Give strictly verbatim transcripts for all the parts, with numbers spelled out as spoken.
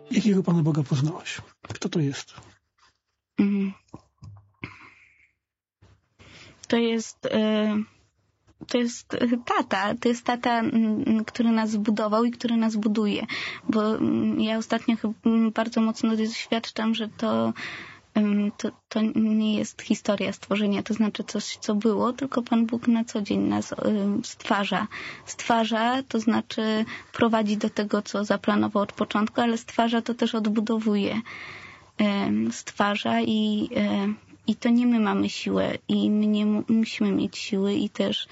Jakiego Pana Boga poznałaś? Kto to jest? Mm. To jest... Y To jest tata, to jest tata, który nas zbudował i który nas buduje. Bo ja ostatnio chyba bardzo mocno doświadczam, że to, to, to nie jest historia stworzenia, to znaczy coś, co było, tylko Pan Bóg na co dzień nas stwarza. Stwarza, to znaczy prowadzi do tego, co zaplanował od początku, ale stwarza to też odbudowuje. Stwarza i I to nie my mamy siłę i my nie musimy mieć siły i też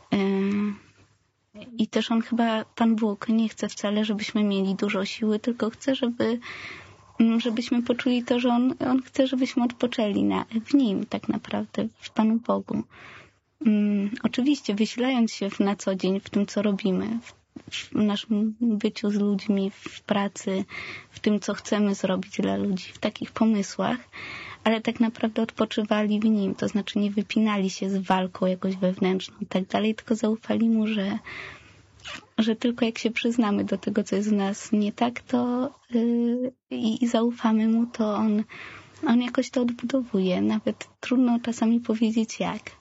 yy, i też on chyba, Pan Bóg, nie chce wcale, żebyśmy mieli dużo siły, tylko chce, żeby żebyśmy poczuli to, że on, on chce, żebyśmy odpoczęli na, w Nim tak naprawdę, w Panu Bogu. Yy, oczywiście wysilając się na co dzień w tym, co robimy, w, w naszym byciu z ludźmi, w pracy, w tym, co chcemy zrobić dla ludzi, w takich pomysłach, ale tak naprawdę odpoczywali w Nim, to znaczy nie wypinali się z walką jakoś wewnętrzną i tak dalej, tylko zaufali Mu, że, że tylko jak się przyznamy do tego, co jest w nas nie tak, to yy, i zaufamy Mu, to On, on jakoś to odbudowuje. Nawet trudno czasami powiedzieć jak.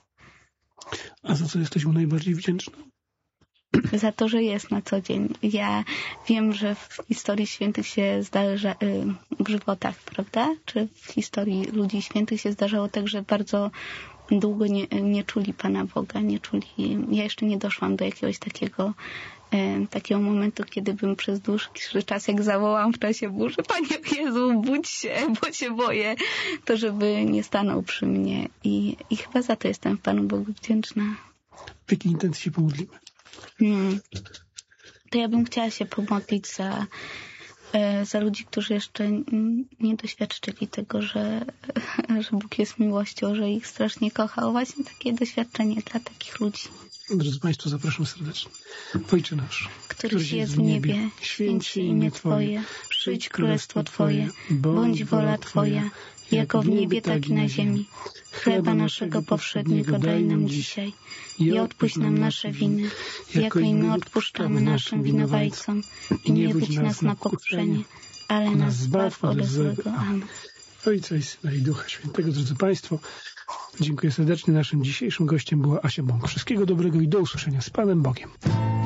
A za co jesteś Mu najbardziej wdzięczna? Za to, że jest na co dzień. Ja wiem, że w historii świętych się zdarza, w żywotach, prawda? Czy w historii ludzi świętych się zdarzało tak, że bardzo długo nie, nie czuli Pana Boga, nie czuli. Ja jeszcze nie doszłam do jakiegoś takiego takiego momentu, kiedy bym przez dłuższy czas, jak zawołam w czasie burzy, Panie Jezu, budź się, bo się boję, to żeby nie stanął przy mnie. I, i chyba za to jestem Panu Bogu wdzięczna. W jakiej intencji się pomodlimy? Hmm. To ja bym chciała się pomodlić za, za ludzi, którzy jeszcze nie doświadczyli tego, że, że Bóg jest miłością, że ich strasznie kocha. O właśnie takie doświadczenie dla takich ludzi. Drodzy Państwo, zapraszam serdecznie. Ojcze nasz, któryś jest w niebie, święć się imię Twoje, przyjdź królestwo Twoje, bądź wola Twoja, jako w niebie, tak i na ziemi. Chleba naszego powszedniego daj nam dzisiaj i odpuść nam nasze winy, jako i my odpuszczamy naszym winowajcom. I nie wódź nas na pokuszenie, ale nas zbaw od złego. Amen. Ojca i Syna i Ducha Świętego. Drodzy Państwo, dziękuję serdecznie. Naszym dzisiejszym gościem była Asia Bąk. Wszystkiego dobrego i do usłyszenia z Panem Bogiem.